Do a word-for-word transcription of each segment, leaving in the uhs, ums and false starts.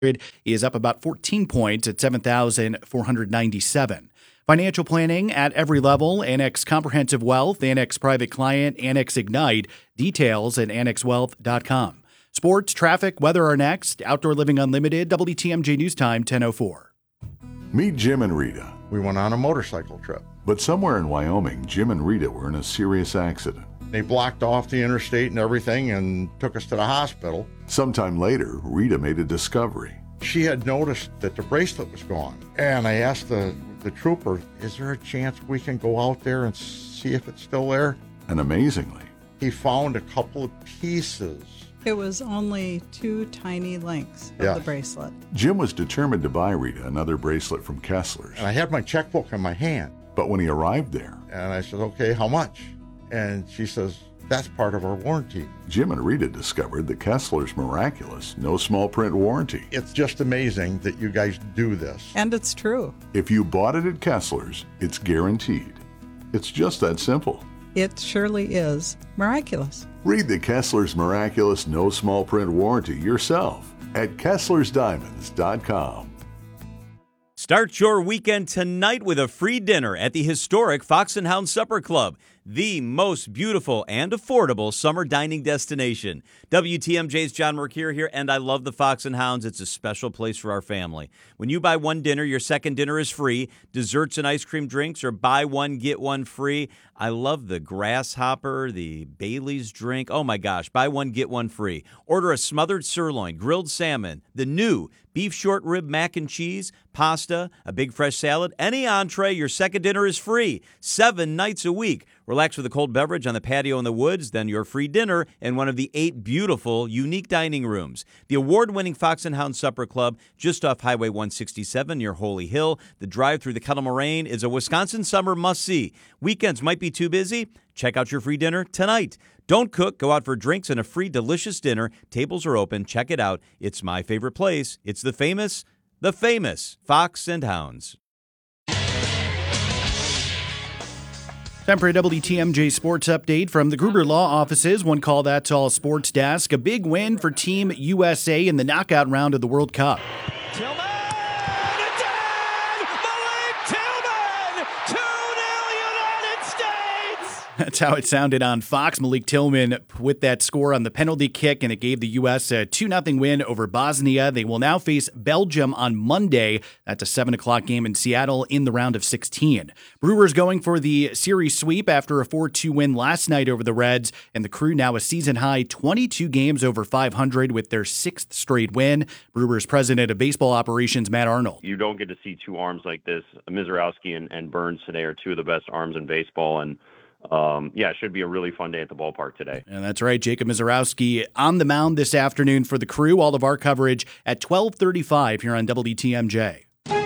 is up about fourteen points at seven thousand four hundred ninety-seven. Financial planning at every level, Annex Comprehensive Wealth, Annex Private Client, Annex Ignite. Details at annex wealth dot com. Sports, traffic, weather are next. Outdoor Living Unlimited, W T M J News Time, ten oh four. Meet Jim and Rita. We went on a motorcycle trip. But somewhere in Wyoming, Jim and Rita were in a serious accident. They blocked off the interstate and everything and took us to the hospital. Sometime later, Rita made a discovery. She had noticed that the bracelet was gone. And I asked the, the trooper, is there a chance we can go out there and see if it's still there? And amazingly, he found a couple of pieces. It was only two tiny links of Yeah. the bracelet. Jim was determined to buy Rita another bracelet from Kessler's. And I had my checkbook in my hand. But when he arrived there, And I said, okay, how much? And she says, that's part of our warranty. Jim and Rita discovered the Kessler's miraculous no small print warranty. It's just amazing that you guys do this. And it's true. If you bought it at Kessler's, it's guaranteed. It's just that simple. It surely is miraculous. Read the Kessler's miraculous no small print warranty yourself at kesslers diamonds dot com. Start your weekend tonight with a free dinner at the historic Fox and Hound Supper Club, the most beautiful and affordable summer dining destination. W T M J's John Mercure here, and I love the Fox and Hounds. It's a special place for our family. When you buy one dinner, your second dinner is free. Desserts and ice cream drinks, or buy one, get one free. I love the grasshopper, the Bailey's drink. Oh my gosh, buy one, get one free. Order a smothered sirloin, grilled salmon, the new beef short rib mac and cheese, pasta, a big fresh salad, any entree. Your second dinner is free, seven nights a week. Relax with a cold beverage on the patio in the woods, then your free dinner in one of the eight beautiful, unique dining rooms. The award-winning Fox and Hound Supper Club, just off Highway one sixty-seven near Holy Hill. The drive through the Kettle Moraine is a Wisconsin summer must-see. Weekends might be too busy? Check out your free dinner tonight. Don't cook. Go out for drinks and a free delicious dinner. Tables are open. Check it out. It's my favorite place. It's the famous, the famous Fox and Hounds. Time for a W T M J Sports Update from the Gruber Law Offices. One call, that's all sports desk. A big win for Team U S A in the knockout round of the World Cup. Tillman! It's in! Malik Tillman! two nil United States! That's how it sounded on Fox. Malik Tillman with that score on the penalty kick, and it gave the U S a two nothing win over Bosnia. They will now face Belgium on Monday. That's a seven o'clock game in Seattle in the round of sixteen. Brewers going for the series sweep after a four two win last night over the Reds, and the Crew now a season-high twenty-two games over five hundred with their sixth straight win. Brewers president of baseball operations, Matt Arnold. You don't get to see two arms like this. Mizorowski and, and Burns today are two of the best arms in baseball, and Um, yeah, it should be a really fun day at the ballpark today. And that's right, Jacob Mizorowski on the mound this afternoon for the Crew. All of our coverage at twelve thirty-five here on W T M J.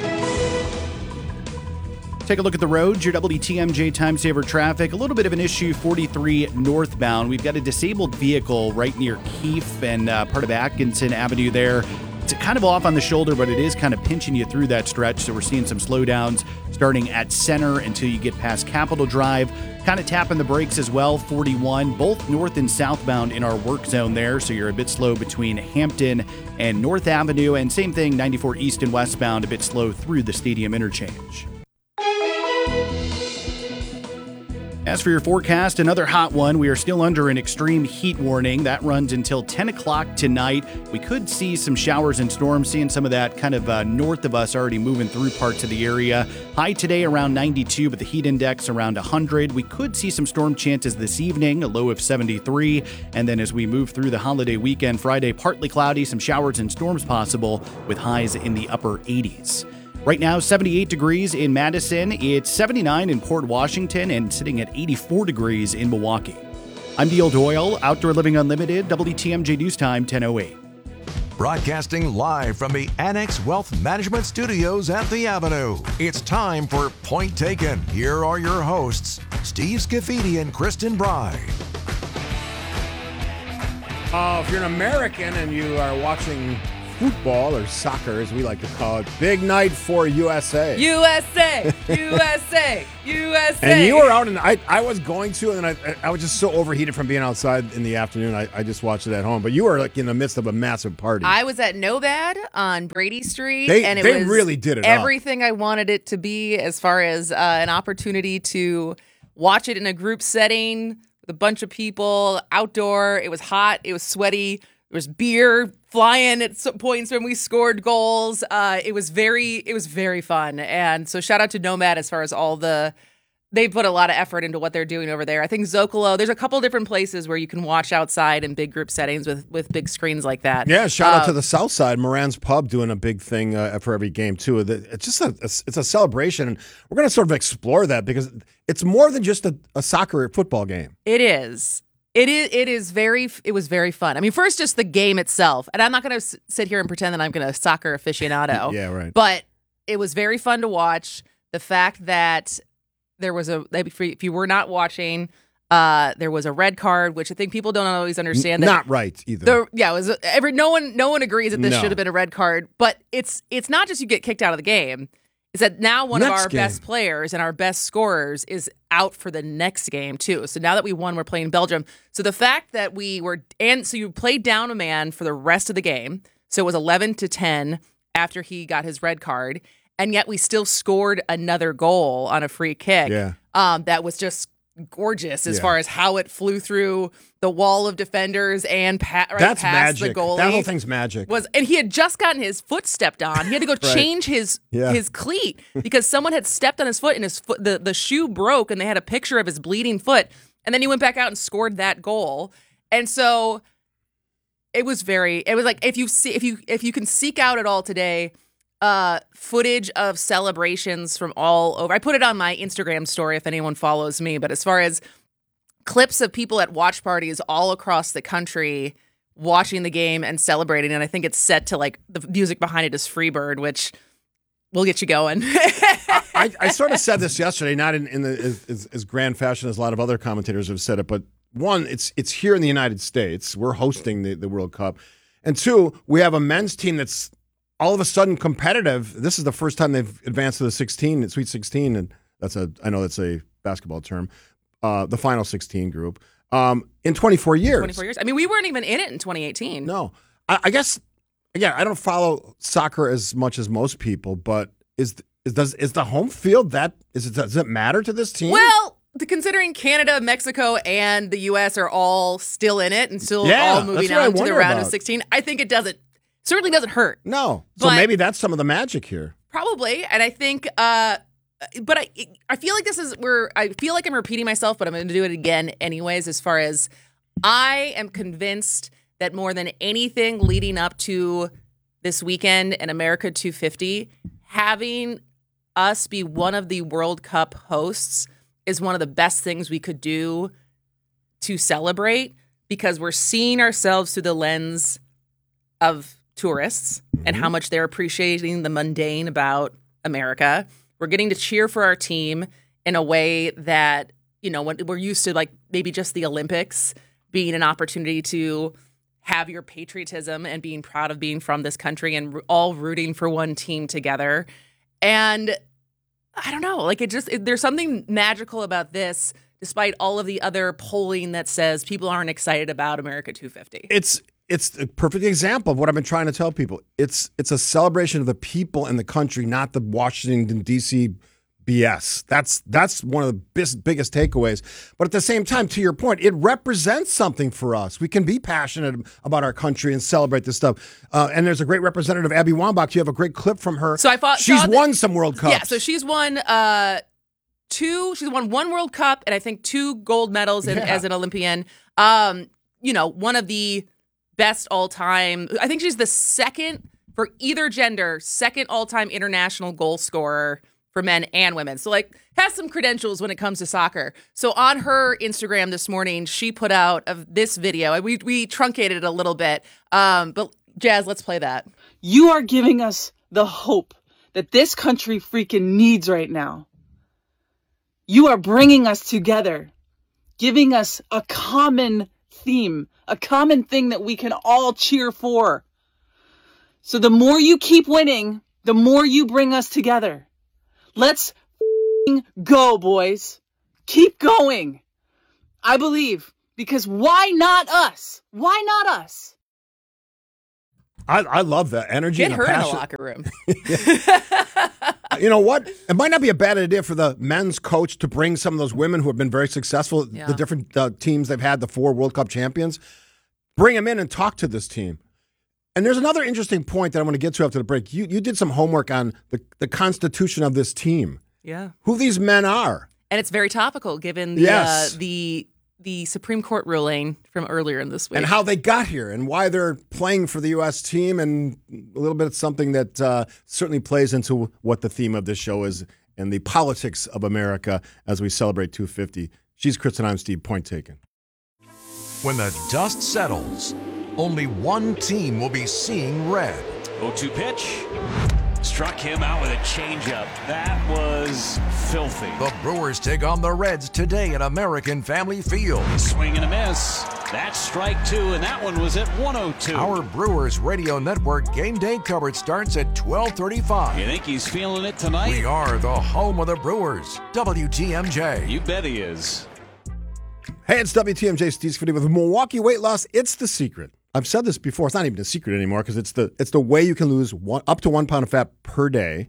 Take a look at the roads, your W T M J Time Saver traffic. A little bit of an issue, forty-three northbound. We've got a disabled vehicle right near Keefe and uh, part of Atkinson Avenue there. It's kind of off on the shoulder, but it is kind of pinching you through that stretch. So we're seeing some slowdowns starting at Center until you get past Capitol Drive. Kind of tapping the brakes as well, forty-one, both north and southbound in our work zone there. So you're a bit slow between Hampton and North Avenue. And same thing, ninety-four east and westbound, a bit slow through the Stadium interchange. As for your forecast, another hot one. We are still under an extreme heat warning. That runs until ten o'clock tonight. We could see some showers and storms, seeing some of that kind of uh, north of us already moving through parts of the area. High today around ninety-two, but the heat index around one hundred. We could see some storm chances this evening, a low of seventy-three. And then as we move through the holiday weekend, Friday, partly cloudy, some showers and storms possible with highs in the upper eighties. Right now, seventy-eight degrees in Madison. It's seventy-nine in Port Washington and sitting at eighty-four degrees in Milwaukee. I'm Neil Doyle, Outdoor Living Unlimited, W T M J News Time, ten oh eight. Broadcasting live from the Annex Wealth Management Studios at The Avenue. It's time for Point Taken. Here are your hosts, Steve Scafidi and Kristen Bride. Uh, if you're an American and you are watching football, or soccer as we like to call it. Big night for U S A. U S A, U S A, U S A. And you were out, and I, I was going to, and I I was just so overheated from being outside in the afternoon. I, I just watched it at home. But you were like in the midst of a massive party. I was at Nobad on Brady Street, They- and it they was really did it up. everything I wanted it to be, as far as uh, an opportunity to watch it in a group setting with a bunch of people, outdoor. It was hot. It was sweaty. There was beer flying at some points when we scored goals. Uh, it was very, it was very fun. And so shout out to Nomad as far as all the, they put a lot of effort into what they're doing over there. I think Zocalo, there's a couple different places where you can watch outside in big group settings with, with big screens like that. Yeah, shout out Uh, to the South Side, Moran's Pub, doing a big thing uh, for every game too. The- It's just a, it's a celebration, and we're going to sort of explore that because it's more than just a, a soccer or football game. It is. It is. It is very. It was very fun. I mean, first, just the game itself, and I'm not going to sit here and pretend that I'm going to soccer aficionado. Yeah, right. But it was very fun to watch. The fact that there was a, if you were not watching, uh, there was a red card, which I think people don't always understand. That Not right either. the, yeah, it was every no one. No one agrees that this No. should have been a red card. But it's it's not just you get kicked out of the game. Is that now one Next of our game. best players and our best scorers is out for the next game too. So now that we won, we're playing Belgium. So the fact that we were, and so you played down a man for the rest of the game. So it was eleven to ten after he got his red card, and yet we still scored another goal on a free kick. Yeah. Um, that was just gorgeous as Yeah. far as how it flew through the wall of defenders and pa- right That's past magic. the goalie. That whole thing's magic. Was and he had just gotten his foot stepped on. He had to go change his Yeah. his cleat because someone had stepped on his foot and his foot the, the shoe broke, and they had a picture of his bleeding foot. And then he went back out and scored that goal. And so it was very it was like if you see if you if you can seek out at all today uh footage of celebrations from all over. I put it on my Instagram story if anyone follows me, but as far as clips of people at watch parties all across the country watching the game and celebrating, and I think it's set to like the music behind it is Freebird, which will get you going. I, I sort of said this yesterday, not in, in the as, as, as grand fashion as a lot of other commentators have said it, but one, it's it's here in the United States. We're hosting the, the World Cup. And two, we have a men's team that's all of a sudden competitive. This is the first time they've advanced to the sixteen, Sweet sixteen, and that's a I know that's a basketball term. Uh, the final sixteen group um, in twenty-four years. twenty-four years. I mean, we weren't even in it in twenty eighteen. No, I, I guess again, I don't follow soccer as much as most people, but is is does is the home field that is it does it matter to this team? Well, the- considering Canada, Mexico, and the U S are all still in it and still Yeah, all that's moving what I on to the wonder round about. of sixteen, I think it doesn't certainly doesn't hurt. No, so But- maybe that's some of the magic here. Probably, and I think, uh, but I, I feel like this is where I feel like I'm repeating myself, but I'm going to do it again anyways. As far as I am convinced that more than anything leading up to this weekend in America two fifty, having us be one of the World Cup hosts is one of the best things we could do to celebrate, because we're seeing ourselves through the lens of tourists and how much they're appreciating the mundane about America. We're getting to cheer for our team in a way that, you know, when we're used to, like maybe just the Olympics being an opportunity to have your patriotism and being proud of being from this country and all rooting for one team together. And I don't know, like it just, it, there's something magical about this, despite all of the other polling that says people aren't excited about America two fifty. It's it's a perfect example of what I've been trying to tell people. It's it's a celebration of the people and the country, not the Washington D C B S. That's that's one of the bis- biggest takeaways. But at the same time, to your point, it represents something for us. We can be passionate about our country and celebrate this stuff. Uh, and there's a great representative, Abby Wambach. You have a great clip from her. So I thought she's saw that- won some World Cups. Yeah, so she's won uh, two. She's won one World Cup and I think two gold medals in, Yeah. as an Olympian. Um, you know, one of the best all time. I think she's the second for either gender, second all time international goal scorer for men and women. So like has some credentials when it comes to soccer. So on her Instagram this morning, she put out of this video. We we truncated it a little bit. Um, but Jazz, let's play that. You are giving us the hope that this country freaking needs right now. You are bringing us together, giving us a common theme, a common thing that we can all cheer for. So the more you keep winning, the more you bring us together. Let's f***ing go, boys. Keep going. I believe, because why not us? Why not us? I, I love that energy. Get and her passion. in the locker room. You know what? It might not be a bad idea for the men's coach to bring some of those women who have been very successful, Yeah. the different uh, teams they've had, the four World Cup champions, bring them in and talk to this team. And there's another interesting point that I want to get to after the break. You you did some homework on the, the constitution of this team, Yeah. who these men are. And it's very topical given the Yes. uh, the the Supreme Court ruling from earlier in this week. And how they got here and why they're playing for the U S team, and a little bit of something that uh, certainly plays into what the theme of this show is and the politics of America as we celebrate two fifty. She's Kristen, I'm Steve, point taken. When the dust settles, only one team will be seeing red. oh two pitch. Struck him out with a changeup. That was filthy. The Brewers take on the Reds today at American Family Field. Swing and a miss. That's strike two, and that one was at one oh two. Our Brewers Radio Network game day coverage starts at twelve thirty-five. You think he's feeling it tonight? We are the home of the Brewers, W T M J. You bet he is. Hey, it's W T M J Steve Scaffidi with Milwaukee Weight Loss. It's the secret. I've said this before. It's not even a secret anymore because it's the it's the way you can lose one, up to one pound of fat per day.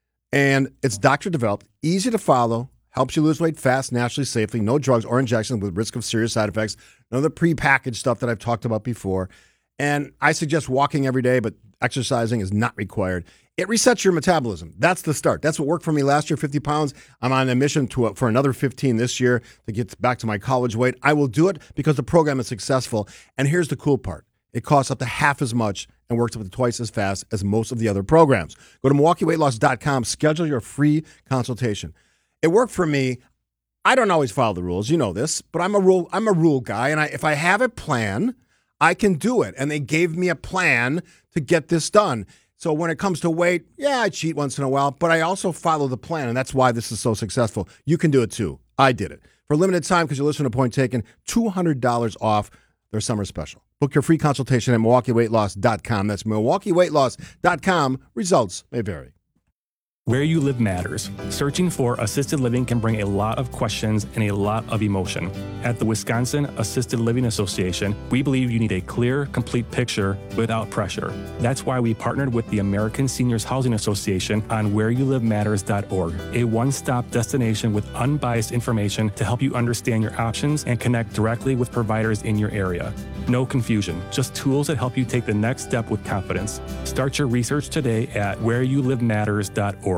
And it's doctor developed, easy to follow, helps you lose weight fast, naturally, safely, no drugs or injections with risk of serious side effects, none of the prepackaged stuff that I've talked about before. And I suggest walking every day, but exercising is not required. It resets your metabolism. That's the start. That's what worked for me last year, fifty pounds. I'm on a mission to for another fifteen this year to get back to my college weight. I will do it because the program is successful. And here's the cool part. It costs up to half as much and works up to twice as fast as most of the other programs. Go to Milwaukee Weight Loss dot com, schedule your free consultation. It worked for me. I don't always follow the rules. You know this, but I'm a rule I'm a rule guy, and I, if I have a plan, I can do it. And they gave me a plan to get this done. So when it comes to weight, yeah, I cheat once in a while, but I also follow the plan, and that's why this is so successful. You can do it too. I did it. For a limited time, because you listen to Point Taken, two hundred dollars off their summer special. Book your free consultation at Milwaukee Weight Loss dot com. That's Milwaukee Weight Loss dot com. Results may vary. Where you live matters. Searching for assisted living can bring a lot of questions and a lot of emotion. At the Wisconsin Assisted Living Association, we believe you need a clear, complete picture without pressure. That's why we partnered with the American Seniors Housing Association on where you live matters dot org, a one-stop destination with unbiased information to help you understand your options and connect directly with providers in your area. No confusion, just tools that help you take the next step with confidence. Start your research today at where you live matters dot org.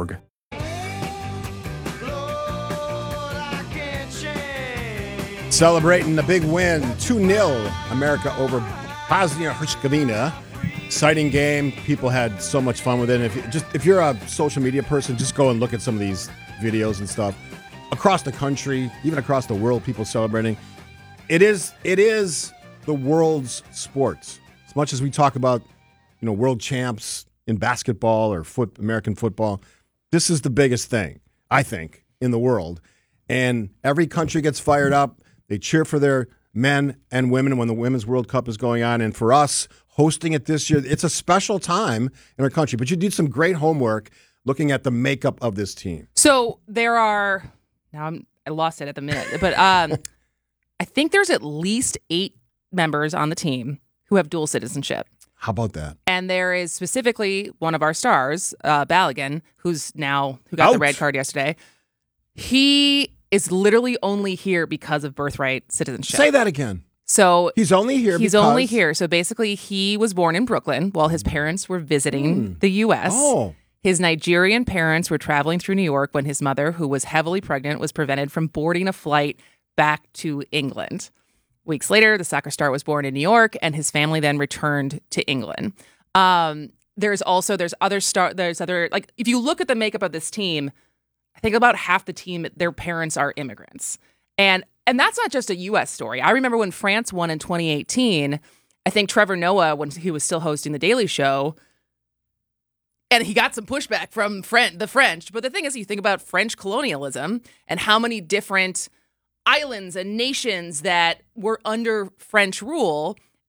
Celebrating the big win, two nil, America over Bosnia-Herzegovina. Exciting game. People had so much fun with it. And if you, just if you're a social media person, just go and look at some of these videos and stuff. Across the country, even across the world, people celebrating. It is it is the world's sports. As much as we talk about, you know, world champs in basketball or foot American football, this is the biggest thing, I think, in the world. And every country gets fired up. They cheer for their men and women when the Women's World Cup is going on. And for us, hosting it this year, it's a special time in our country. But you did some great homework looking at the makeup of this team. So there are, now I'm, I lost it at the minute, but um, I think there's at least eight members on the team who have dual citizenship. How about that? And there is specifically one of our stars, uh, Balogun, who's now, who got Out. the red card yesterday. He is literally only here because of birthright citizenship. Say that again. So he's only here He's because... only here. So basically, he was born in Brooklyn while his parents were visiting Mm. the U S Oh. His Nigerian parents were traveling through New York when his mother, who was heavily pregnant, was prevented from boarding a flight back to England. Weeks later, the soccer star was born in New York, and his family then returned to England. Um, there's also there's other star there's other like if you look at the makeup of this team, I think about half the team, their parents are immigrants. And and that's not just a U S story. I remember when France won in twenty eighteen, I think Trevor Noah, when he was still hosting The Daily Show, and he got some pushback from French, the French. But the thing is, you think about French colonialism and how many different islands and nations that were under French rule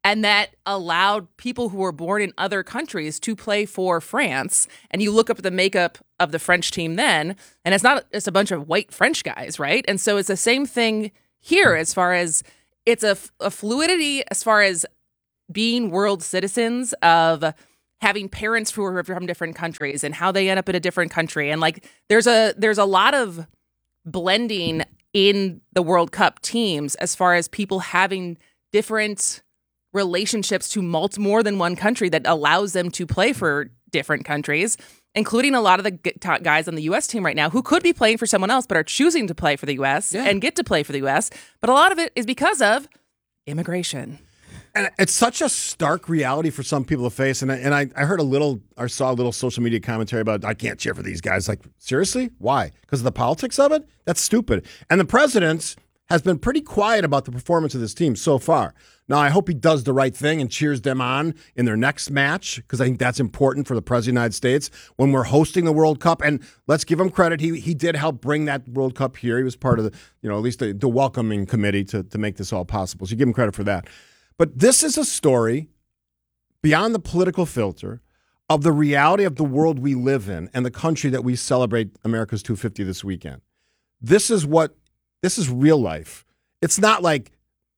and that allowed people who were born in other countries to play for France. And you look up at the makeup of the French team then, and it's not just a bunch of white French guys, right? And so it's the same thing here as far as it's a, a fluidity as far as being world citizens, of having parents who are from different countries and how they end up in a different country. And like there's a there's a lot of blending in the World Cup teams as far as people having different relationships to multi, more than one country that allows them to play for different countries, including a lot of the guys on the U S team right now who could be playing for someone else but are choosing to play for the U S yeah. and get to play for the U S. But a lot of it is because of immigration. And it's such a stark reality for some people to face. And I, and I, I heard a little, or saw a little social media commentary about, I can't cheer for these guys. Like, seriously? Why? Because of the politics of it? That's stupid. And the president has been pretty quiet about the performance of this team so far. Now, I hope he does the right thing and cheers them on in their next match, because I think that's important for the President of the United States when we're hosting the World Cup. And let's give him credit. He he did help bring that World Cup here. He was part of the, you know, at least the, the welcoming committee to, to make this all possible. So you give him credit for that. But this is a story beyond the political filter of the reality of the world we live in and the country that we celebrate America's two fifty this weekend. This is what, this is real life. It's not like,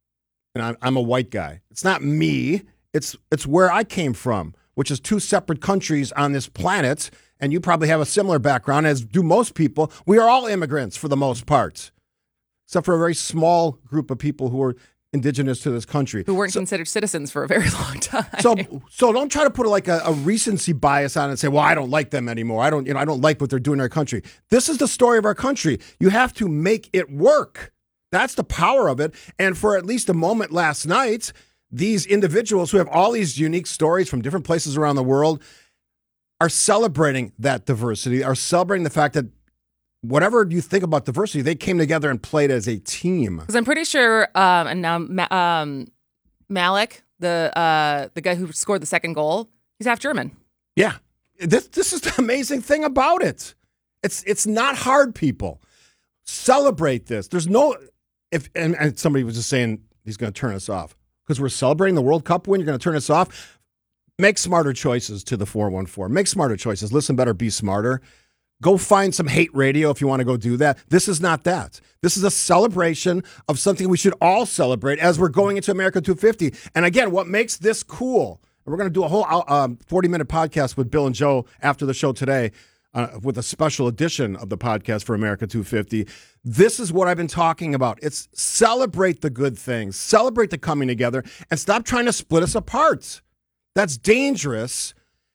and I'm, I'm a white guy. It's not me. It's it's where I came from, which is two separate countries on this planet. And you probably have a similar background, as do most people. We are all immigrants for the most part, except for a very small group of people who are indigenous to this country, who weren't so, considered citizens for a very long time. So, so don't try to put like a, a recency bias on it and say, "Well, I don't like them anymore. I don't, you know, I don't like what they're doing in our country." This is the story of our country. You have to make it work. That's the power of it. And for at least a moment last night, these individuals who have all these unique stories from different places around the world are celebrating that diversity, are celebrating the fact that whatever you think about diversity, they came together and played as a team. Because I'm pretty sure, um, and now um, Malik, the uh, the guy who scored the second goal, he's half German. Yeah, this this is the amazing thing about it. It's it's not hard, people. Celebrate this. There's no if and, and somebody was just saying he's going to turn us off because we're celebrating the World Cup win. You're going to turn us off. Make smarter choices to the four one four. Make smarter choices. Listen better. Be smarter. Go find some hate radio if you want to go do that. This is not that. This is a celebration of something we should all celebrate as we're going into America two fifty. And again, what makes this cool, and we're going to do a whole um, forty-minute podcast with Bill and Joe after the show today uh, with a special edition of the podcast for America two fifty. This is what I've been talking about. It's celebrate the good things, celebrate the coming together, and stop trying to split us apart. That's dangerous.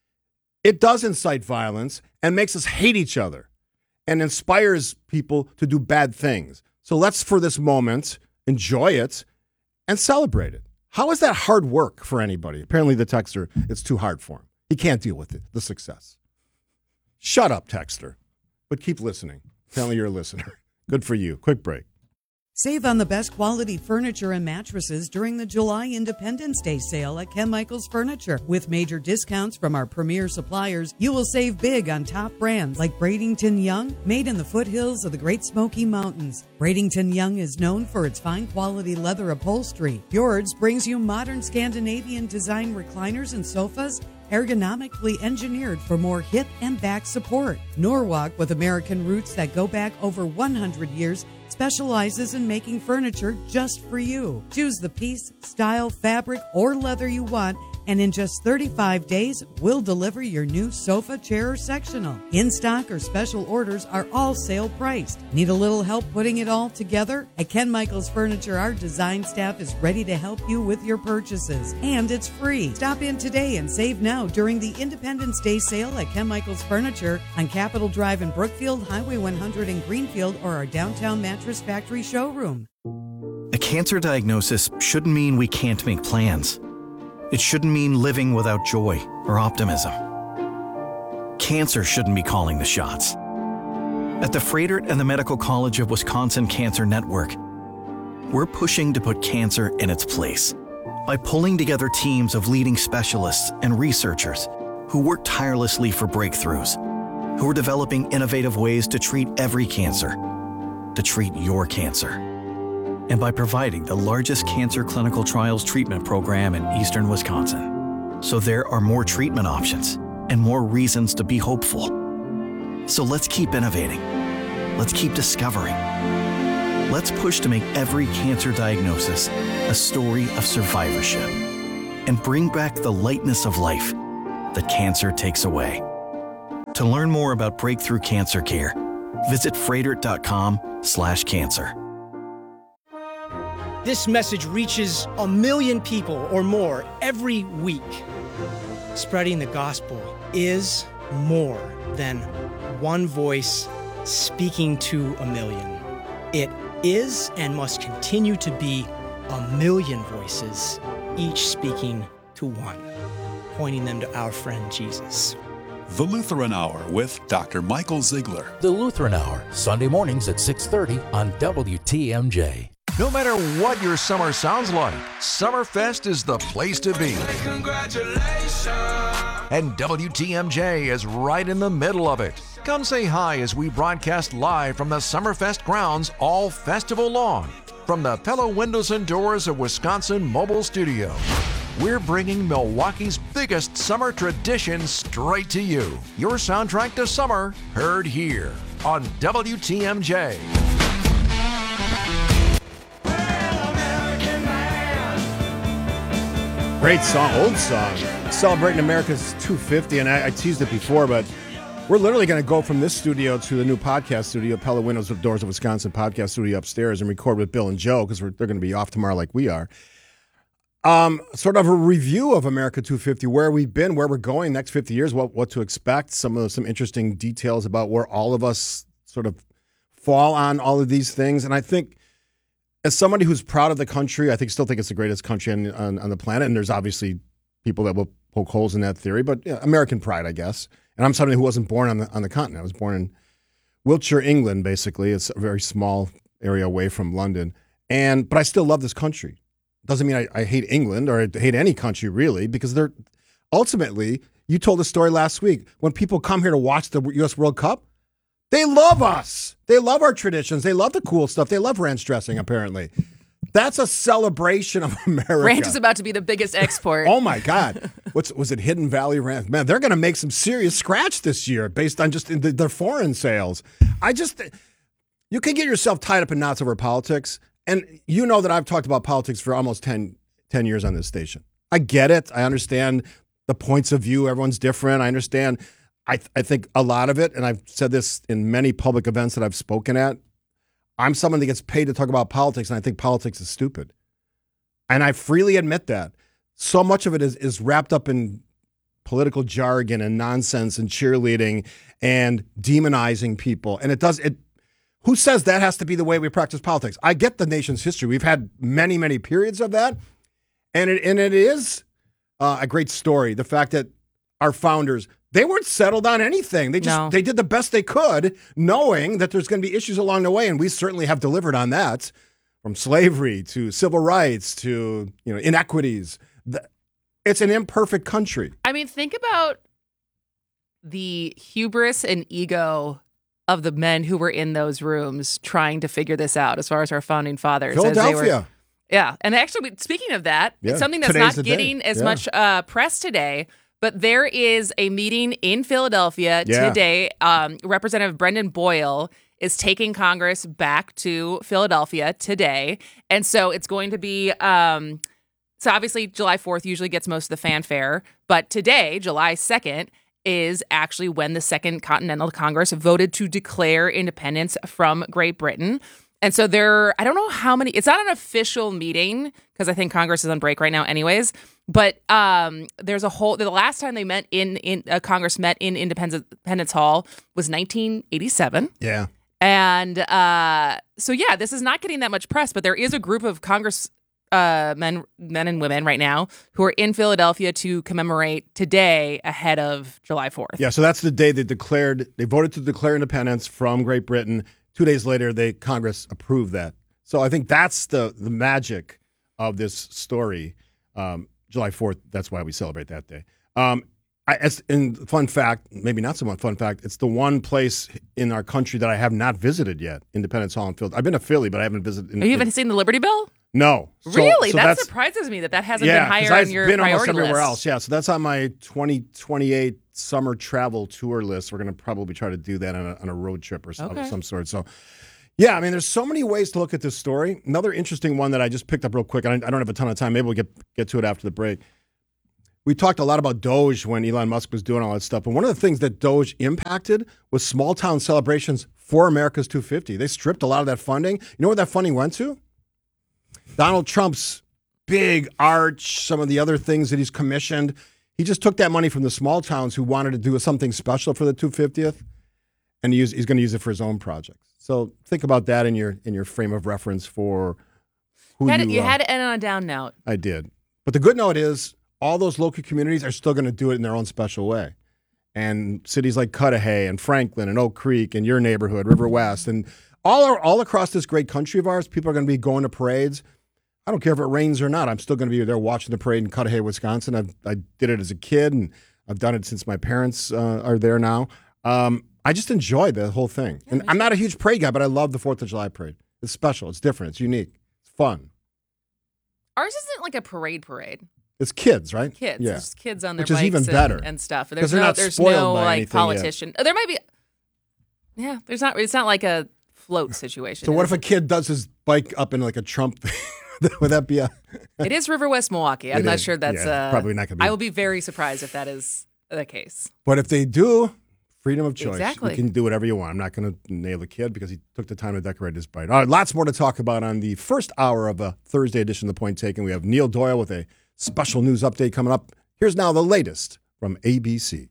It does incite violence and makes us hate each other and inspires people to do bad things. So let's, for this moment, enjoy it and celebrate it. How is that hard work for anybody? Apparently the texter, it's too hard for him. He can't deal with it, the success. Shut up, texter, but keep listening. Apparently you're a listener. Good for you. Quick break. Save on the best quality furniture and mattresses during the July Independence Day sale at Ken Michaels Furniture. With major discounts from our premier suppliers, you will save big on top brands like Bradington Young, made in the foothills of the Great Smoky Mountains. Bradington Young is known for its fine quality leather upholstery. Fjords brings you modern Scandinavian design recliners and sofas, ergonomically engineered for more hip and back support. Norwalk, with American roots that go back over one hundred years, specializes in making furniture just for you. Choose the piece, style, fabric, or leather you want, and in just thirty-five days, we'll deliver your new sofa, chair, or sectional. In-stock or special orders are all sale priced. Need a little help putting it all together? At Ken Michaels Furniture, our design staff is ready to help you with your purchases, and it's free. Stop in today and save now during the Independence Day sale at Ken Michaels Furniture on Capitol Drive in Brookfield, Highway one hundred in Greenfield, or our downtown Mattress Factory showroom. A cancer diagnosis shouldn't mean we can't make plans. It shouldn't mean living without joy or optimism. Cancer shouldn't be calling the shots. At the Froedtert and the Medical College of Wisconsin Cancer Network, we're pushing to put cancer in its place by pulling together teams of leading specialists and researchers who work tirelessly for breakthroughs, who are developing innovative ways to treat every cancer, to treat your cancer. and by providing the largest cancer clinical trials treatment program in eastern Wisconsin. So there are more treatment options and more reasons to be hopeful. So let's keep innovating. Let's keep discovering. Let's push to make every cancer diagnosis a story of survivorship and bring back the lightness of life that cancer takes away. To learn more about breakthrough cancer care, visit froedtert.com slash cancer. This message reaches a million people or more every week. Spreading the gospel is more than one voice speaking to a million. It is and must continue to be a million voices, each speaking to one, pointing them to our friend Jesus. The Lutheran Hour with Doctor Michael Ziegler. The Lutheran Hour, Sunday mornings at six thirty on W T M J. No matter what your summer sounds like, Summerfest is the place to be. Congratulations! And W T M J is right in the middle of it. Come say hi as we broadcast live from the Summerfest grounds all festival long from the Pella Windows and Doors of Wisconsin Mobile Studio. We're bringing Milwaukee's biggest summer tradition straight to you. Your soundtrack to summer, heard here on W T M J. Great song, old song. Celebrating America's two fifty, and I, I teased it before, but we're literally going to go from this studio to the new podcast studio, Pella Windows of Doors of Wisconsin podcast studio upstairs, and record with Bill and Joe because they're going to be off tomorrow like we are. Um, sort of a review of America two fifty, where we've been, where we're going next fifty years, what what to expect, some of some interesting details about where all of us sort of fall on all of these things. And I think as somebody who's proud of the country, I think still think it's the greatest country on, on, on the planet. And there's obviously people that will poke holes in that theory, but yeah, American pride, I guess. And I'm somebody who wasn't born on the on the continent. I was born in Wiltshire, England, basically. It's a very small area away from London. And but I still love this country. Doesn't mean I, I hate England or I hate any country, really, because they're ultimately, you told the story last week, when people come here to watch the U S World Cup, they love us. They love our traditions. They love the cool stuff. They love ranch dressing, apparently. That's a celebration of America. Ranch is about to be the biggest export. Oh, my God. What's Was it Hidden Valley Ranch? Man, they're going to make some serious scratch this year based on just the, their foreign sales. I just, you can get yourself tied up in knots over politics. And you know that I've talked about politics for almost ten, ten years on this station. I get it. I understand the points of view. Everyone's different. I understand. I, th- I think a lot of it, and I've said this in many public events that I've spoken at, I'm someone that gets paid to talk about politics, and I think politics is stupid. And I freely admit that. So much of it is, is wrapped up in political jargon and nonsense and cheerleading and demonizing people. And it does it. Who says that has to be the way we practice politics? I get the nation's history. We've had many, many periods of that. And it, and it is uh, a great story. The fact that our founders, they weren't settled on anything. They just, No. they did the best they could, knowing that there's going to be issues along the way. And we certainly have delivered on that, from slavery to civil rights to, you know, inequities. The- It's an imperfect country. I mean, think about the hubris and ego of the men who were in those rooms trying to figure this out as far as our founding fathers. as they Philadelphia. were- yeah. And actually, speaking of that, Yeah, it's something that's today's the not day. getting as Yeah. much uh, press today, but there is a meeting in Philadelphia Yeah. today. Um, Representative Brendan Boyle is taking Congress back to Philadelphia today. And so it's going to be... Um, so obviously, July fourth usually gets most of the fanfare, but today, July second, is actually when the Second Continental Congress voted to declare independence from Great Britain. And so there, I don't know how many, it's not an official meeting because I think Congress is on break right now anyways, but um, there's a whole, the last time they met in, in uh, Congress met in Independence, Independence Hall was nineteen eighty-seven. Yeah. And uh, so, yeah, this is not getting that much press, but there is a group of Congress uh, men, men and women right now who are in Philadelphia to commemorate today ahead of July fourth. Yeah, so that's the day they declared, they voted to declare independence from Great Britain. Two days later, they Congress approved that. So I think that's the the magic of this story. Um, July fourth, that's why we celebrate that day. Um, I, as, and fun fact, maybe not so much fun fact, it's the one place in our country that I have not visited yet, Independence Hall and Field. I've been to Philly, but I haven't visited. In, you haven't seen the Liberty Bell? No. So, really? so that surprises me that that hasn't yeah, been higher I've on your been priority almost everywhere list. else. Yeah, so that's on my twenty twenty-eight summer travel tour list. We're going to probably try to do that on a, on a road trip or some, Okay. of some sort. So, yeah, I mean, there's so many ways to look at this story. Another interesting one that I just picked up real quick, and I, I don't have a ton of time. Maybe we'll get, get to it after the break. We talked a lot about Doge when Elon Musk was doing all that stuff. And one of the things that Doge impacted was small town celebrations for America's two fifty. They stripped a lot of that funding. You know where that funding went to? Donald Trump's big arch, some of the other things that he's commissioned. He just took that money from the small towns who wanted to do something special for the two hundred fiftieth, and he use, he's going to use it for his own projects. So think about that in your in your frame of reference for who you had, you, it, you uh, had it end on a down note. I did. But the good note is all those local communities are still going to do it in their own special way. And cities like Cudahy and Franklin and Oak Creek and your neighborhood, River West, and all are, all across this great country of ours, people are going to be going to parades. I don't care if it rains or not. I'm still going to be there watching the parade in Cudahy, Wisconsin. I've, I did it as a kid, and I've done it since my parents uh, are there now. Um, I just enjoy the whole thing. And I'm not a huge parade guy, but I love the fourth of July parade. It's special. It's different. It's unique. It's fun. Ours isn't like a parade parade. It's kids, right? Kids. Yeah. There's kids on their Which is bikes even and, better. and stuff. 'Cause There's they're no, not there's spoiled no by like anything yet. politician. There might be. Yeah, there's not. It's not like a float situation. So what if a kid does his bike up in like a Trump thing? Would that be a... It is River West Milwaukee. I'm It not is. sure that's Yeah, uh, probably not gonna be. I will be very surprised if that is the case. But if they do, freedom of choice. Exactly. You can do whatever you want. I'm not going to nail a kid because he took the time to decorate his bike. All right, lots more to talk about on the first hour of a Thursday edition of The Point Taken. We have Neil Doyle with a special news update coming up. Here's now the latest from A B C.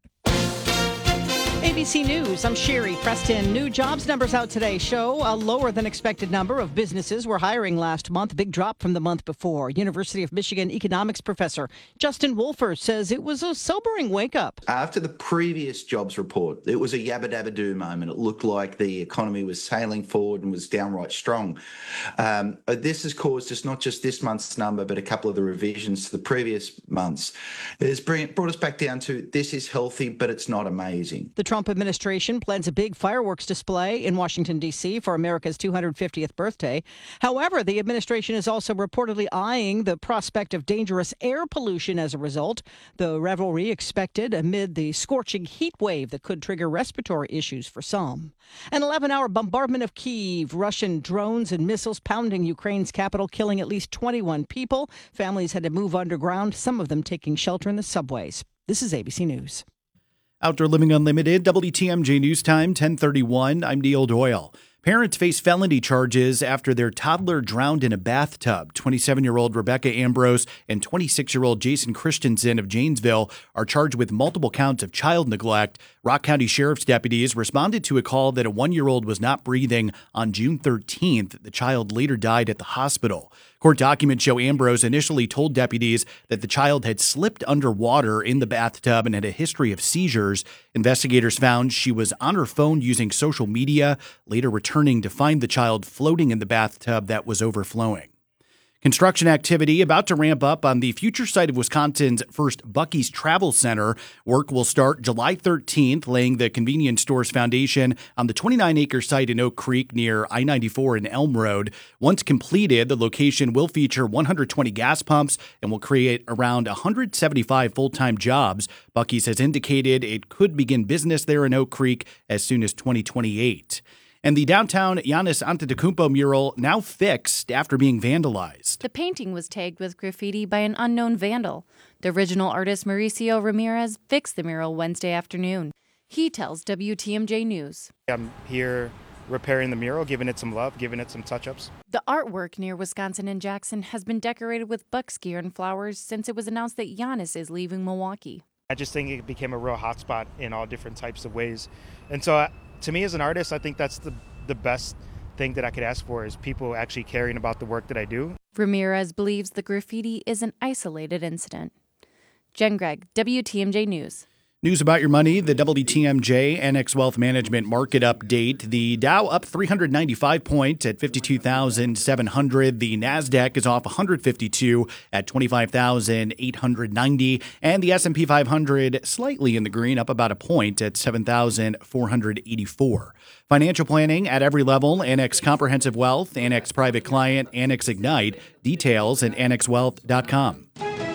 A B C News, I'm Sherry Preston. New jobs numbers out today show a lower than expected number of businesses were hiring last month, a big drop from the month before. University of Michigan economics professor Justin Wolfer says it was a sobering wake up. After the previous jobs report, it was a yabba dabba do moment. It looked like the economy was sailing forward and was downright strong. Um, this has caused us not just this month's number, but a couple of the revisions to the previous months. It has brought us back down to this is healthy, but it's not amazing. The Trump administration plans a big fireworks display in Washington, D C for America's two hundred fiftieth birthday. However, the administration is also reportedly eyeing the prospect of dangerous air pollution as a result. The revelry expected amid the scorching heat wave that could trigger respiratory issues for some. An eleven-hour bombardment of Kyiv, Russian drones and missiles pounding Ukraine's capital, killing at least twenty-one people. Families had to move underground, some of them taking shelter in the subways. This is A B C News. Outdoor Living Unlimited, W T M J News Time, ten thirty-one. I'm Neil Doyle. Parents face felony charges after their toddler drowned in a bathtub. twenty-seven-year-old Rebecca Ambrose and twenty-six-year-old Jason Christensen of Janesville are charged with multiple counts of child neglect. Rock County Sheriff's deputies responded to a call that a one-year-old was not breathing on June thirteenth. The child later died at the hospital. Court documents show Ambrose initially told deputies that the child had slipped underwater in the bathtub and had a history of seizures. Investigators found she was on her phone using social media, later returning to find the child floating in the bathtub that was overflowing. Construction activity about to ramp up on the future site of Wisconsin's first Buc-ee's Travel Center. Work will start July thirteenth, laying the convenience store's foundation on the twenty-nine acre site in Oak Creek near I ninety-four and Elm Road. Once completed, the location will feature one hundred twenty gas pumps and will create around one hundred seventy-five full-time jobs. Buc-ee's has indicated it could begin business there in Oak Creek as soon as twenty twenty-eight. And the downtown Giannis Antetokounmpo mural now fixed after being vandalized. The painting was tagged with graffiti by an unknown vandal. The original artist Mauricio Ramirez fixed the mural Wednesday afternoon. He tells W T M J News. I'm here repairing the mural, giving it some love, giving it some touch-ups. The artwork near Wisconsin and Jackson has been decorated with bucks gear and flowers since it was announced that Giannis is leaving Milwaukee. I just think it became a real hotspot in all different types of ways. And so I, to me as an artist, I think that's the, the best thing that I could ask for is people actually caring about the work that I do. Ramirez believes the graffiti is an isolated incident. Jen Gregg, W T M J News. News about your money, the W T M J Annex Wealth Management market update. The Dow up three hundred ninety-five points at fifty-two thousand seven hundred. The NASDAQ is off one hundred fifty-two at twenty-five thousand eight hundred ninety. And the S and P five hundred slightly in the green, up about a point at seven thousand four hundred eighty-four. Financial planning at every level, Annex Comprehensive Wealth, Annex Private Client, Annex Ignite. Details at annex wealth dot com.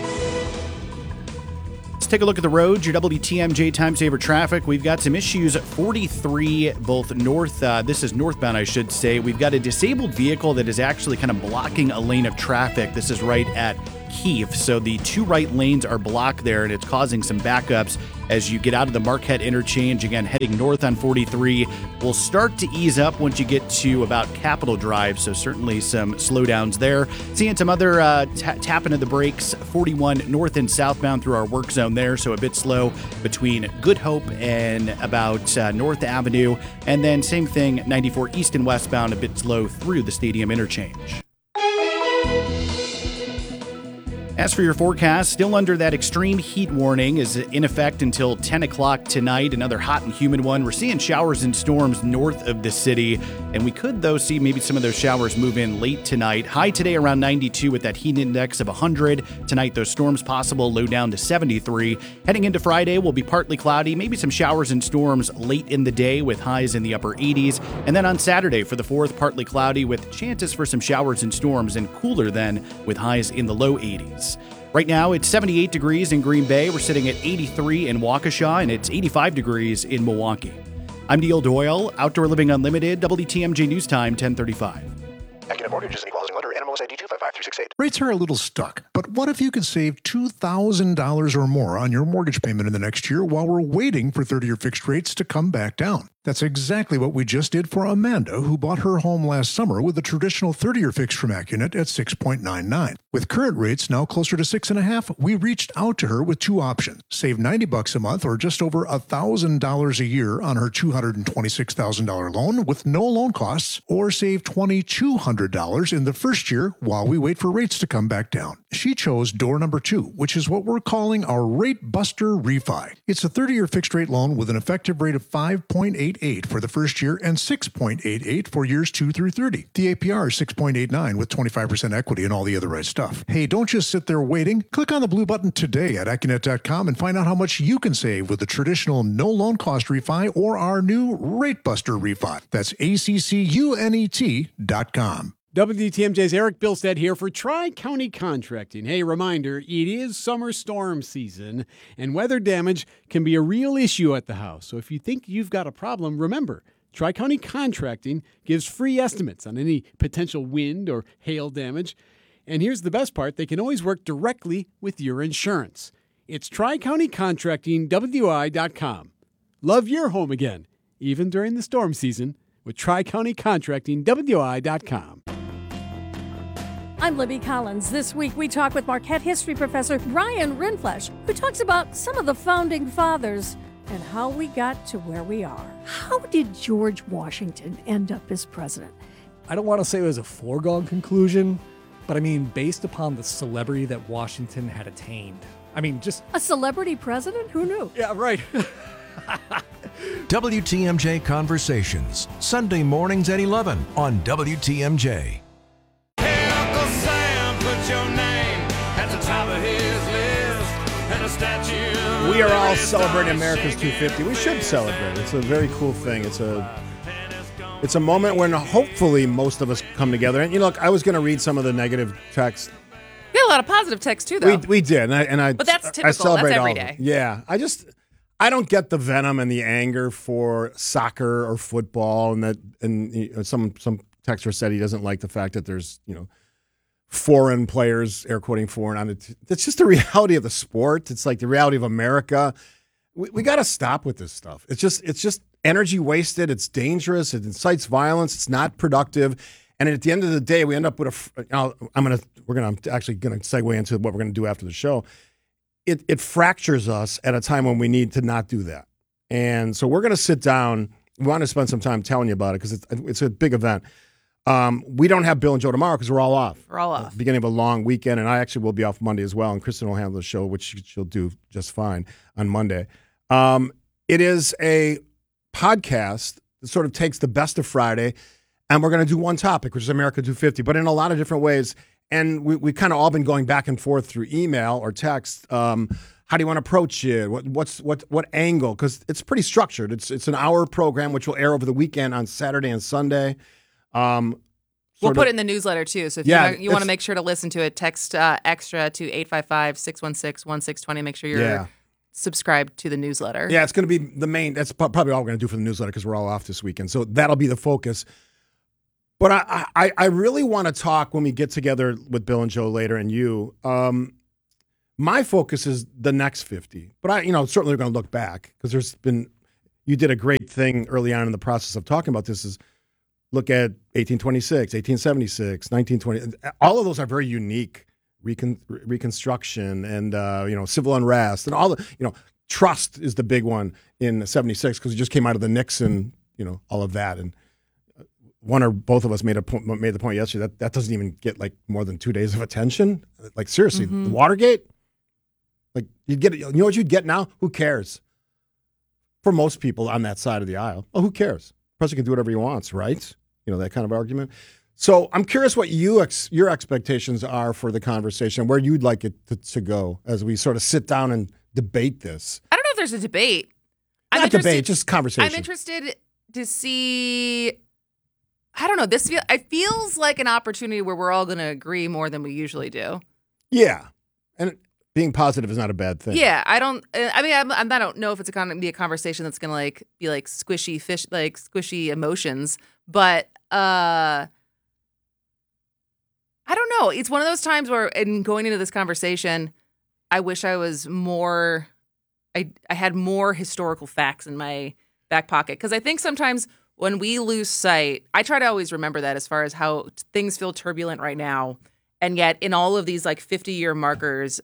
Let's take a look at the roads, your W T M J Time Saver traffic. We've got some issues at forty-three, both north, uh, this is northbound, I should say. We've got a disabled vehicle that is actually kind of blocking a lane of traffic. This is right at Keefe. So the two right lanes are blocked there, and it's causing some backups as you get out of the Marquette interchange. Again, heading north on forty-three will start to ease up once you get to about Capitol Drive. So certainly some slowdowns there. Seeing some other uh, t- tapping of the brakes, forty-one north and southbound through our work zone there. So a bit slow between Good Hope and about uh, North Avenue. And then same thing, ninety-four east and westbound, a bit slow through the Stadium interchange. As for your forecast, still under that extreme heat warning, is in effect until ten o'clock tonight. Another hot and humid one. We're seeing showers and storms north of the city, and we could, though, see maybe some of those showers move in late tonight. High today around ninety-two with that heat index of one hundred. Tonight, those storms possible, low down to seventy-three. Heading into Friday, will be partly cloudy, maybe some showers and storms late in the day with highs in the upper eighties. And then on Saturday for the fourth, partly cloudy with chances for some showers and storms, and cooler then with highs in the low eighties. Right now, it's seventy-eight degrees in Green Bay. We're sitting at eighty-three in Waukesha, and it's eighty-five degrees in Milwaukee. I'm Neil Doyle, Outdoor Living Unlimited, W T M J News Time, ten thirty-five. Accident mortgages and equals under N M L S I D two five five three six eight. Rates are a little stuck, but what if you could save two thousand dollars or more on your mortgage payment in the next year while we're waiting for thirty-year fixed rates to come back down? That's exactly what we just did for Amanda, who bought her home last summer with a traditional thirty-year fixed from AccuNet at six point nine nine. With current rates now closer to six point five, we reached out to her with two options. Save ninety bucks a month or just over one thousand dollars a year on her two hundred twenty-six thousand dollars loan with no loan costs, or save two thousand two hundred dollars in the first year while we wait for rates to come back down. She chose door number two, which is what we're calling our Rate Buster Refi. It's a thirty-year fixed rate loan with an effective rate of five point eight eight for the first year and six point eight eight for years two through thirty. The A P R is six point eight nine with twenty-five percent equity and all the other right stuff. Hey, don't just sit there waiting. Click on the blue button today at AccuNet dot com and find out how much you can save with the traditional no loan cost refi or our new Rate Buster Refi. That's A C C U N E T dot com. W T M J's Eric Bilstead here for Tri-County Contracting. Hey, reminder, it is summer storm season, and weather damage can be a real issue at the house. So if you think you've got a problem, remember, Tri-County Contracting gives free estimates on any potential wind or hail damage. And here's the best part, they can always work directly with your insurance. It's Tri-County Contracting W I dot com. Love your home again, even during the storm season, with Tri-County Contracting W I dot com. I'm Libby Collins. This week we talk with Marquette history professor Brian Rindfleisch, who talks about some of the founding fathers and how we got to where we are. How did George Washington end up as president? I don't want to say it was a foregone conclusion, but I mean, based upon the celebrity that Washington had attained. I mean, just... A celebrity president? Who knew? Yeah, right. W T M J Conversations, Sunday mornings at eleven on W T M J. We are all celebrating America's two fifty. We should celebrate. It's a very cool thing. It's a it's a moment when hopefully most of us come together. And you know, look, I was going to read some of the negative texts. We had a lot of positive text too, though. We we did, and I, and I but that's typical. I celebrate that's every all day. Of them. Yeah, I just I don't get the venom and the anger for soccer or football, and that and you know, some some texter said he doesn't like the fact that there's you know. foreign players, air quoting foreign, on it. That's just the reality of the sport. It's like the reality of America. We, we got to stop with this stuff. It's just it's just energy wasted. It's dangerous. It incites violence. It's not productive. And at the end of the day, we end up with a. You know, I'm gonna we're gonna I'm actually gonna segue into what we're gonna do after the show. It it fractures us at a time when we need to not do that. And so we're gonna sit down. We want to spend some time telling you about it because it's it's a big event. Um, we don't have Bill and Joe tomorrow because we're all off. We're all off. Beginning of a long weekend, and I actually will be off Monday as well. And Kristen will handle the show, which she'll do just fine on Monday. Um, it is a podcast that sort of takes the best of Friday, and we're going to do one topic, which is America two fifty, but in a lot of different ways. And we we kind of all been going back and forth through email or text. Um, how do you want to approach it? What what's what what angle? Because it's pretty structured. It's it's an hour program which will air over the weekend on Saturday and Sunday. Um, We'll sort put of- it in the newsletter, too. So if Yeah, you, you want to it's- make sure to listen to it, text uh, extra to eight five five, six one six, one six two zero. Make sure you're Yeah. subscribed to the newsletter. Yeah, it's going to be the main. That's pro- probably all we're going to do for the newsletter because we're all off this weekend. So that'll be the focus. But I, I, I really want to talk when we get together with Bill and Joe later, and you. Um, my focus is the next fifty. But I, you know, certainly we're going to look back because there's been. You did a great thing early on in the process of talking about this. Is look at eighteen twenty-six, eighteen seventy-six, nineteen twenty. All of those are very unique. Recon, Reconstruction and uh, you know, civil unrest and all the, you know, trust is the big one in seventy-six because it just came out of the Nixon, you know, all of that. And one or both of us made a point, made the point yesterday that that doesn't even get like more than two days of attention. Like seriously, Mm-hmm. the Watergate, like you'd get, you know what you'd get now? Who cares? For most people on that side of the aisle, well, who cares? The president can do whatever he wants, right? You know, that kind of argument. So I'm curious what you ex- your expectations are for the conversation, where you'd like it to, to go as we sort of sit down and debate this. I don't know if there's a debate. I'm Not interested- debate, just conversation. I'm interested to see. I don't know. This feel, it feels like an opportunity where we're all going to agree more than we usually do. Yeah, and being positive is not a bad thing. Yeah, I don't. uh, I mean, I'm, I'm, I don't know if it's going to be a conversation that's going to like be like squishy fish, like squishy emotions. But uh, I don't know. It's one of those times where, in going into this conversation, I wish I was more. I I had more historical facts in my back pocket because I think sometimes when we lose sight, I try to always remember that as far as how t- things feel turbulent right now, and yet in all of these like fifty year markers,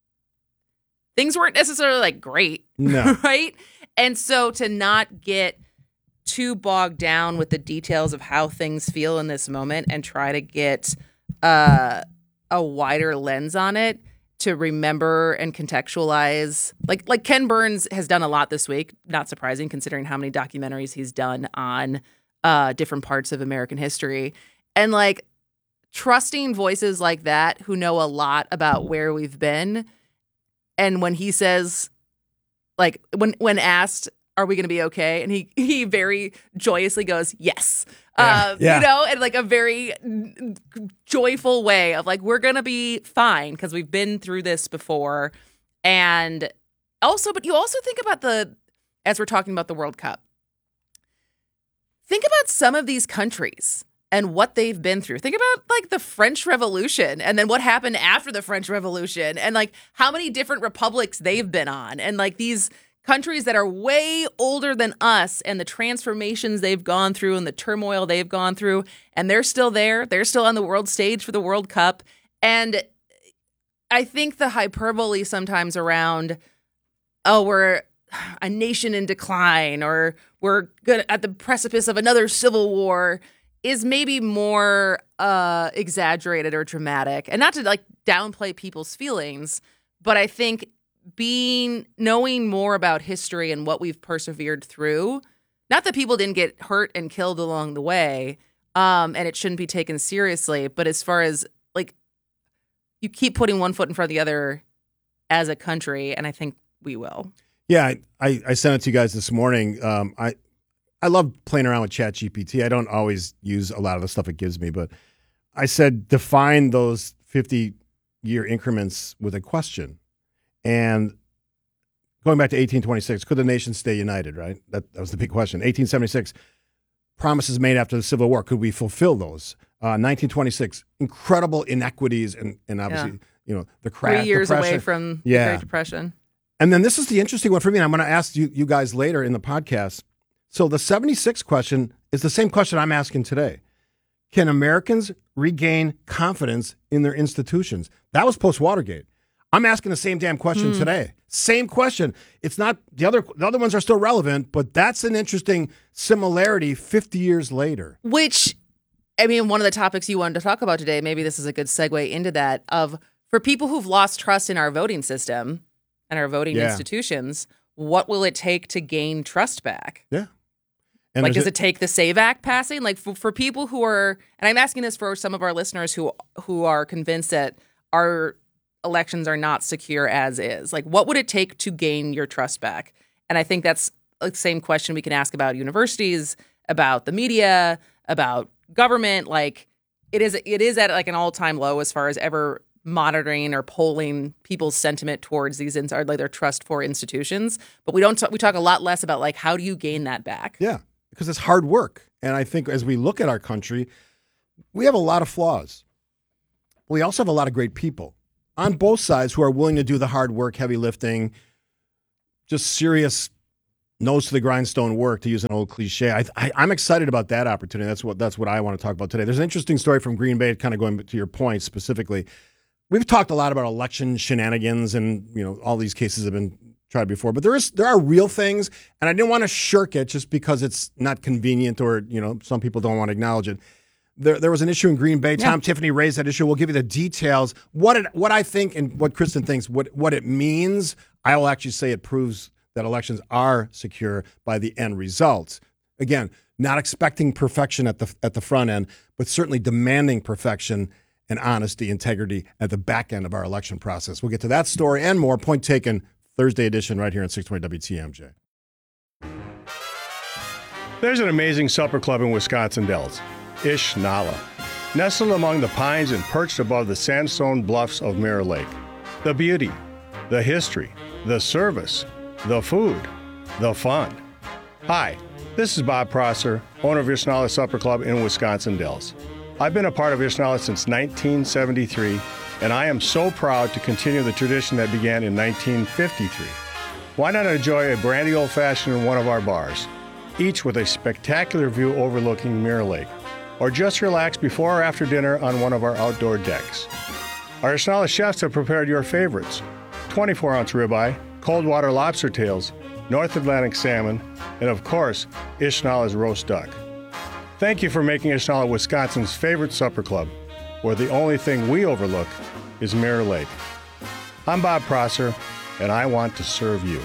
things weren't necessarily like great, No. right? And so to not get too bogged down with the details of how things feel in this moment and try to get uh, a wider lens on it to remember and contextualize. Like like Ken Burns has done a lot this week, not surprising considering how many documentaries he's done on uh, different parts of American history. And like trusting voices like that who know a lot about where we've been. And when he says, like, when when asked, are we going to be okay? And he he very joyously goes, yes. Yeah. Uh, Yeah. You know, and like a very joyful way of like, we're going to be fine because we've been through this before. And also, but you also think about the, as we're talking about the World Cup, think about some of these countries and what they've been through. Think about like the French Revolution and then what happened after the French Revolution and like how many different republics they've been on and like these countries that are way older than us and the transformations they've gone through and the turmoil they've gone through. And they're still there. They're still on the world stage for the World Cup. And I think the hyperbole sometimes around, oh, we're a nation in decline or we're good at the precipice of another civil war is maybe more uh, exaggerated or dramatic. And not to like downplay people's feelings, but I think being knowing more about history and what we've persevered through, not that people didn't get hurt and killed along the way, um, and it shouldn't be taken seriously, but as far as like you keep putting one foot in front of the other as a country, and I think we will. Yeah, I, I, I sent it to you guys this morning. Um, I I love playing around with ChatGPT. I don't always use a lot of the stuff it gives me, but I said define those fifty-year increments with a question. And going back to eighteen twenty-six, could the nation stay united, right? That, that was the big question. eighteen seventy-six, promises made after the Civil War, could we fulfill those? Uh, nineteen twenty-six, incredible inequities and, and obviously, Yeah. you know, the crash. Three years depression. away from yeah. the Great Depression. And then this is the interesting one for me, and I'm going to ask you, you guys later in the podcast. So the seventy-six question is the same question I'm asking today. Can Americans regain confidence in their institutions? That was post-Watergate. I'm asking the same damn question Hmm. today. Same question. It's not the other the other ones are still relevant, but that's an interesting similarity fifty years later. Which, I mean, one of the topics you wanted to talk about today, maybe this is a good segue into that, of for people who've lost trust in our voting system and our voting Yeah. institutions, what will it take to gain trust back? Yeah. And like, does a- it take the SAVE Act passing? Like, for, for people who are, and I'm asking this for some of our listeners who who are convinced that our elections are not secure as is. Like, what would it take to gain your trust back? And I think that's the same question we can ask about universities, about the media, about government. Like, it is it is at like an all time low as far as ever monitoring or polling people's sentiment towards these ins- like their trust for institutions. But we don't talk, we talk a lot less about like how do you gain that back? Yeah, because it's hard work. And I think as we look at our country, we have a lot of flaws. We also have a lot of great people on both sides who are willing to do the hard work, heavy lifting, just serious nose to the grindstone work, to use an old cliche. I, I, I'm excited about that opportunity. That's what that's what I want to talk about today. There's an interesting story from Green Bay, kind of going to your point specifically. We've talked a lot about election shenanigans, and you know all these cases have been tried before. But there is there are real things, and I didn't want to shirk it just because it's not convenient, or you know some people don't want to acknowledge it. There, there was an issue in Green Bay. Tom Yeah. Tiffany raised that issue. We'll give you the details. What it, what I think and what Kristen thinks, what, what it means, I will actually say it proves that elections are secure by the end results. Again, not expecting perfection at the at the front end, but certainly demanding perfection and honesty, integrity at the back end of our election process. We'll get to that story and more. Point taken, Thursday edition right here on six twenty W T M J. There's an amazing supper club in Wisconsin Dells, Ish Nala, nestled among the pines and perched above the sandstone bluffs of Mirror Lake. The beauty, the history, the service, the food, the fun. Hi, this is Bob Prosser, owner of Ishnala Supper Club in Wisconsin Dells. I've been a part of Ishnala since nineteen seventy-three, and I am so proud to continue the tradition that began in nineteen fifty-three. Why not enjoy a brandy old-fashioned in one of our bars, each with a spectacular view overlooking Mirror Lake, or just relax before or after dinner on one of our outdoor decks. Our Ishnala chefs have prepared your favorites: twenty-four ounce ribeye, cold water lobster tails, North Atlantic salmon, and of course, Ishnala's roast duck. Thank you for making Ishnala Wisconsin's favorite supper club, where the only thing we overlook is Mirror Lake. I'm Bob Prosser, and I want to serve you.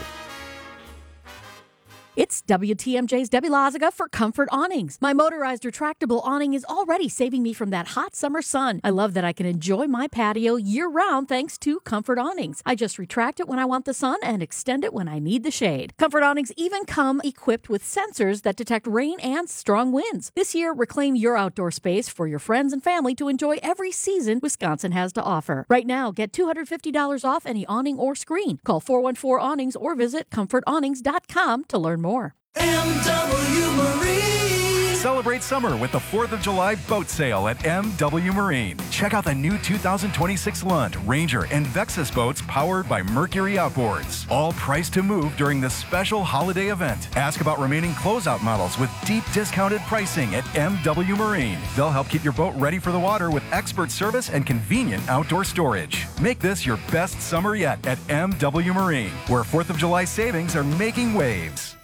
It's W T M J's Debbie Loziga for Comfort Awnings. My motorized retractable awning is already saving me from that hot summer sun. I love that I can enjoy my patio year-round thanks to Comfort Awnings. I just retract it when I want the sun and extend it when I need the shade. Comfort Awnings even come equipped with sensors that detect rain and strong winds. This year, reclaim your outdoor space for your friends and family to enjoy every season Wisconsin has to offer. Right now, get two hundred fifty dollars off any awning or screen. Call four one four awnings or visit comfort awnings dot com to learn more. M W Marine. Celebrate summer with the fourth of July boat sale at M W Marine. Check out the new two thousand twenty-six Lund, Ranger, and Vexus boats powered by Mercury Outboards. All priced to move during this special holiday event. Ask about remaining closeout models with deep discounted pricing at M W Marine. They'll help keep your boat ready for the water with expert service and convenient outdoor storage. Make this your best summer yet at M W Marine, where fourth of July savings are making waves.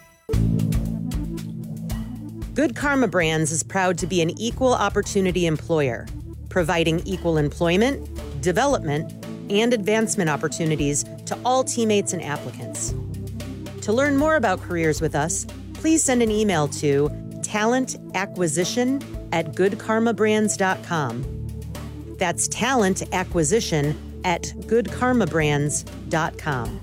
Good Karma Brands is proud to be an equal opportunity employer, providing equal employment, development, and advancement opportunities to all teammates and applicants. To learn more about careers with us, please send an email to talent acquisition at good karma brands dot com. That's talent acquisition at good karma brands dot com.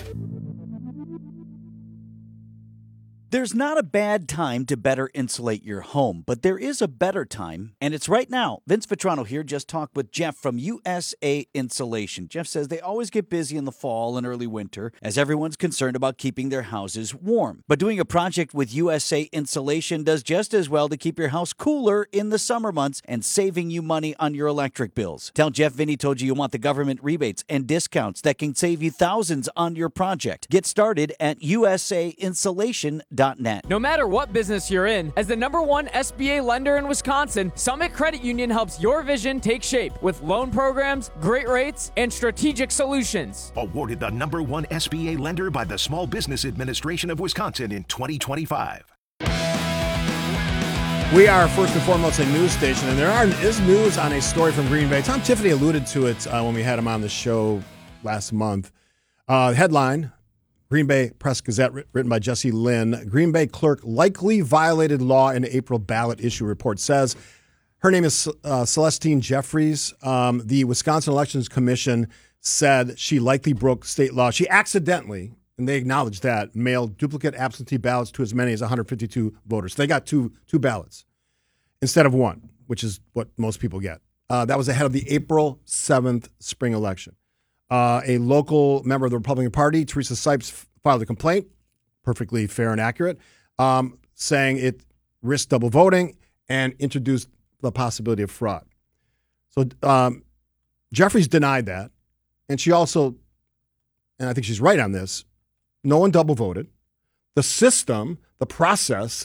There's not a bad time to better insulate your home, but there is a better time, and it's right now. Vince Vitrano here just talked with Jeff from U S A Insulation. Jeff says they always get busy in the fall and early winter as everyone's concerned about keeping their houses warm. But doing a project with U S A Insulation does just as well to keep your house cooler in the summer months and saving you money on your electric bills. Tell Jeff Vinny told you you want the government rebates and discounts that can save you thousands on your project. Get started at U S A insulation dot net. No matter what business you're in, as the number one S B A lender in Wisconsin, Summit Credit Union helps your vision take shape with loan programs, great rates, and strategic solutions. Awarded the number one S B A lender by the Small Business Administration of Wisconsin in twenty twenty-five. We are first and foremost a news station, and there are, is news on a story from Green Bay. Tom Tiffany alluded to it uh, when we had him on the show last month. Uh, headline, Green Bay Press Gazette, written by Jesse Lynn. Green Bay clerk likely violated law in April ballot issue report says. Her name is uh, Celestine Jeffries. Um, the Wisconsin Elections Commission said she likely broke state law. She accidentally, and they acknowledged that, mailed duplicate absentee ballots to as many as one hundred fifty-two voters. They got two two ballots instead of one, which is what most people get. Uh, that was ahead of the April seventh spring election. Uh, a local member of the Republican Party, Teresa Sipes, filed a complaint, perfectly fair and accurate, um, saying it risked double voting and introduced the possibility of fraud. So um, Jeffries denied that. And she also, and I think she's right on this, no one double voted. The system, the process